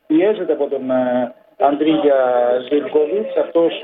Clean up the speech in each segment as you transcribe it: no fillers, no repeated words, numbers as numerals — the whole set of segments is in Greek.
πιέζεται από τον Αντρίγια Ζιβκόβιτς. Αυτός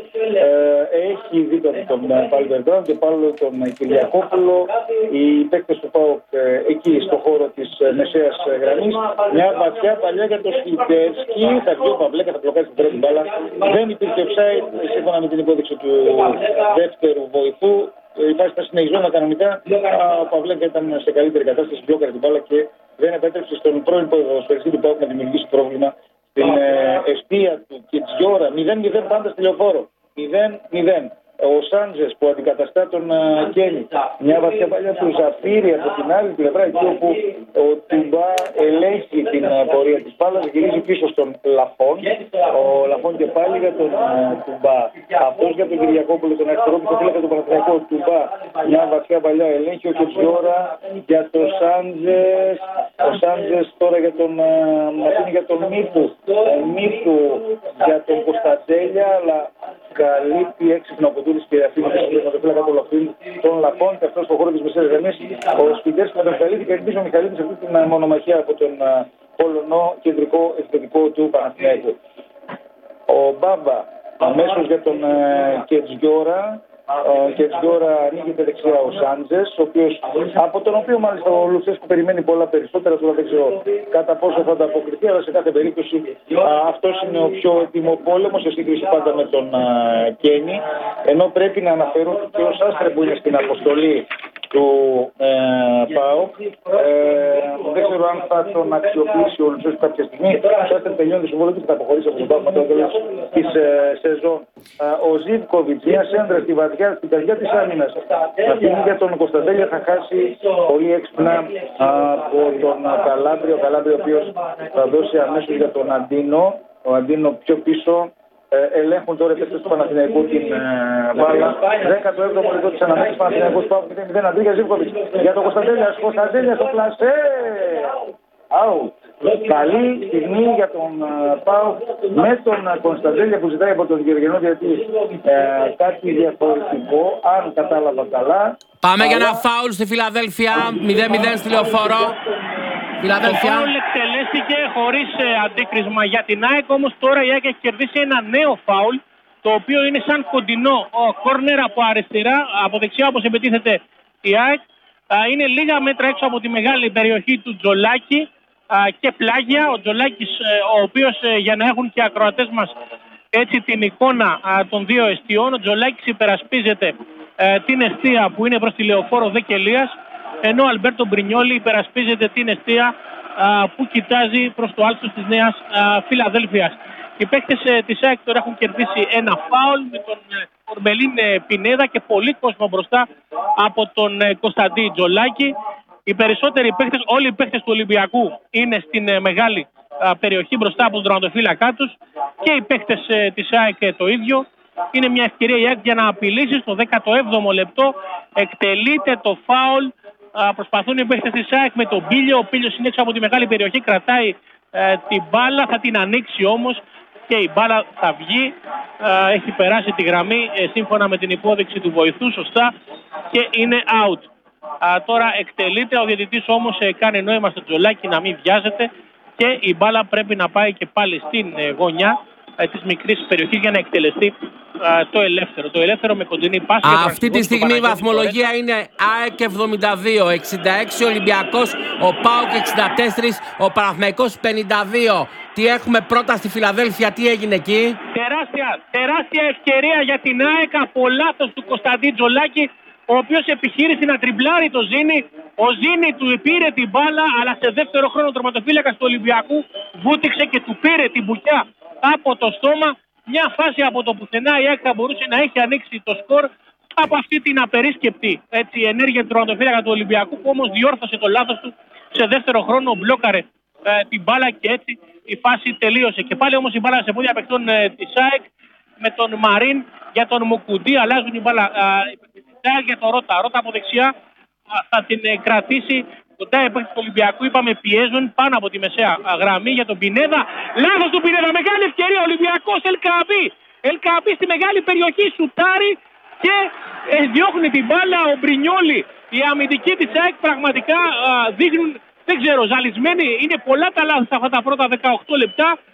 έχει δει τον Παλβερντάν και πάλι τον Κυριακόπουλο. Οι παίκτες του ΠΑΟΚ εκεί στο χώρο της μεσαίας γραμμής. Μια βαθιά παλιά για το Σλιπτέρσκι. Θα βγει ο Παυλέκα, θα μπλοκάρει την πρώτη μπάλα. Δεν υπήρχε offside σύμφωνα με την υπόδειξη του δεύτερου βοηθού. Η φάση ήταν συνεχιζόμενα κανονικά. Ο Παυλέκα ήταν σε καλύτερη κατάσταση, μπλόκαρε την μπάλα και δεν επέτρεψε στον πρώην ποδοσφαιριστή του ΠΑΟΚ να δημιουργήσει πρόβλημα στην εστία του Κιτζιόρα. 0-0 πάντα στη Λεωφόρο. 0-0. Ο Σάντζες που αντικαταστά τον Κένι. Μια βαθιά παλιά του Ζαφύρη από την άλλη πλευρά, εκεί όπου ο Τουμπά ελέγχει την πορεία της μπάλας, γυρίζει πίσω στον Λαφόν. Ο Λαφόν και πάλι για τον Τουμπά. Αυτός για τον Κυριακόπουλο, τον αριστερό που θέλει τον Παναθηναϊκό. Τουμπά. Μια βαθιά παλιά ελέγχει ο Κιτζιόρα για τον Σάντζες. Ο Σάντζες τώρα για τον Μίφου. Μίφου για τον Κωνσταντέλια, αλλά καλύπτει έξυπνο από τούτης και αφήνει το φύλακα του Λαφίν τον Λαφόν και αυτό στο χώρο της μεσαίας γραμμής. Ο Σπιτέρς με τον Μιχαλίδη και ελπίζει ο Μιχαλίδης αυτή την μονομαχία από τον Πολωνό κεντρικό επιθετικό του Παναθηναϊκού. Ο Μπάμπα αμέσως για τον Κετζιόρα. Και τώρα ανοίγεται δεξιά ο Σάντζες, από τον οποίο μάλιστα ο Λουτσέσκου περιμένει πολλά περισσότερα. Τώρα δεν ξέρω κατά πόσο θα ανταποκριθεί, αλλά σε κάθε περίπτωση αυτός είναι ο πιο έτοιμο πόλεμο σε σύγκριση πάντα με τον Κένι. Ενώ πρέπει να αναφέρω ότι και ο Σάστρε που είναι στην αποστολή του ΠΑΟΚ, δεν ξέρω αν θα τον αξιοποιήσει ο Λουτσέσκου κάποια στιγμή. Ο Σάστρε τελειώνει τη συμβόλαιο του και θα αποχωρήσει από τον ΠΑΟΚ με το τέλος της σεζόν. Ο Ζιβκόβιτς, μια σέντρα στην καρδιά της άμυνας. Αυτή για τον Κωνσταντέλια θα χάσει πολύ έξυπνα από τον Καλάμπριο. Ο Καλάμπριο ο οποίος θα δώσει αμέσως για τον Αντίνο. Ο Αντίνο πιο πίσω. Ελέγχουν τώρα οι παίκτες του Παναθηναϊκού την μπάλα. 17ο λεπτό της αναμέτρησης Παναθηναϊκός ΠΑΟΚ 0-0. Αντρίγια Ζιβκόβιτς για τον Κωνσταντέλια. Κωνσταντέλια στο πλασέ. Out. Καλή στιγμή για τον ΠΑΟΚ με τον Κωνσταντέλια που ζητάει από τον Γεωργιανό γιατί κάτι διαφορετικό, αν κατάλαβα καλά. Πάμε για ένα φάουλ στη Φιλαδέλφια, 0-0 στη Λεωφόρο. Φιλαδέλφια. Το φάουλ εκτελέστηκε χωρίς αντίκρισμα για την ΑΕΚ, όμως τώρα η ΑΕΚ έχει κερδίσει ένα νέο φάουλ, το οποίο είναι σαν κοντινό κόρνερ από αριστερά, από δεξιά όπως επιτίθεται η ΑΕΚ. Είναι λίγα μέτρα έξω από τη μεγάλη περιοχή του Τζολάκη και πλάγια. Ο Τζολάκης, ο οποίος για να έχουν και οι ακροατές μας έτσι την εικόνα των δύο εστιών, ο Τζολάκης υπερασπίζεται την εστία που είναι προς τη Λεωφόρο Δεκελίας, ενώ ο Αλμπέρτο Μπρινιόλι υπερασπίζεται την εστία που κοιτάζει προς το άλσος της Νέας Φιλαδέλφειας. Οι παίκτες της ΑΕΚ τώρα έχουν κερδίσει ένα φάουλ με τον Ορμπελίν Πινέδα και πολύ κόσμο μπροστά από τον Κωνσταντί Τζολάκη. Οι περισσότεροι παίκτες, όλοι οι παίκτες του Ολυμπιακού είναι στην μεγάλη περιοχή μπροστά από τον τερματοφύλακά τους και οι παίκτες της ΑΕΚ το ίδιο. Είναι μια ευκαιρία η ΑΕΚ για να απειλήσει στο 17ο λεπτό. Εκτελείται το φάουλ. Προσπαθούν οι παίκτες της ΑΕΚ με τον Πίλιο. Ο Πίλιος είναι έξω από τη μεγάλη περιοχή, κρατάει την μπάλα, θα την ανοίξει όμως και η μπάλα θα βγει. Έχει περάσει τη γραμμή σύμφωνα με την υπόδειξη του βοηθού, σωστά, και είναι out. Τώρα εκτελείται, ο διαιτητής όμως κάνει νόημα στο Τζολάκι να μην βιάζεται και η μπάλα πρέπει να πάει και πάλι στην γωνιά της μικρής περιοχής για να εκτελεστεί το ελεύθερο. Το ελεύθερο με κοντινή πάση. Αυτή τη στιγμή η βαθμολογία είναι ΑΕΚ 72, 66 Ολυμπιακός, ο ΠΑΟΚ 64, ο Παναθηναϊκός 52. Τι έχουμε πρώτα στη Φιλαδέλφια, τι έγινε εκεί? Τεράστια ευκαιρία για την ΑΕΚ από λάθος του Κωνσταντί Τζολάκη, ο οποίος επιχείρησε να τριμπλάρει το Ζήνη. Ο Ζήνη του πήρε την μπάλα, αλλά σε δεύτερο χρόνο ο τερματοφύλακας του Ολυμπιακού βούτυξε και του πήρε την μπουκιά από το στόμα. Μια φάση από το πουθενά η ΑΕΚ θα μπορούσε να έχει ανοίξει το σκορ από αυτή την απερίσκεπτη ενέργεια του τερματοφύλακα του Ολυμπιακού, που όμως διόρθωσε το λάθος του σε δεύτερο χρόνο, μπλόκαρε την μπάλα και έτσι η φάση τελείωσε. Και πάλι όμως η μπάλα σε πόδια παιχτών της ΑΕΚ με τον Μαρίν για τον Μουκουντή. Αλλάζουν η μπάλα για τον Ρώτα. Ρώτα από δεξιά θα την κρατήσει κοντά οι παίκτες του Ολυμπιακού. Είπαμε πιέζουν πάνω από τη μεσαία γραμμή για τον Πινέδα. Λάθος του Πινέδα. Μεγάλη ευκαιρία. Ολυμπιακός Ελκαμπή στη μεγάλη περιοχή. Σουτάρει και διώχνει την μπάλα. Ο Μπρινιόλι. Οι αμυντικοί της ΑΕΚ πραγματικά δείχνουν, δεν ξέρω, ζαλισμένοι. Είναι πολλά τα λάθη αυτά τα πρώτα 18 λεπτά.